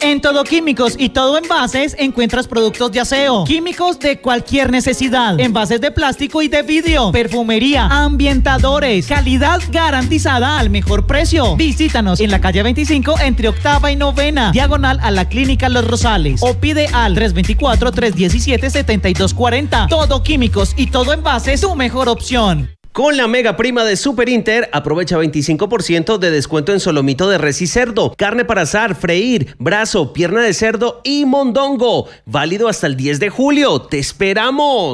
En Todo Químicos y Todo Envases encuentras productos de aseo, químicos de cualquier necesidad, envases de plástico y de vidrio, perfumería, ambientadores, calidad garantizada al mejor precio. Visítanos en la calle 25 entre 8ª y 9ª, diagonal a la Clínica Los Rosales, o pide al 324-317-7240. Todo Químicos y Todo Envases, tu mejor opción. Con la mega prima de Super Inter, aprovecha 25% de descuento en solomito de res y cerdo, carne para asar, freír, brazo, pierna de cerdo y mondongo. Válido hasta el 10 de julio. ¡Te esperamos!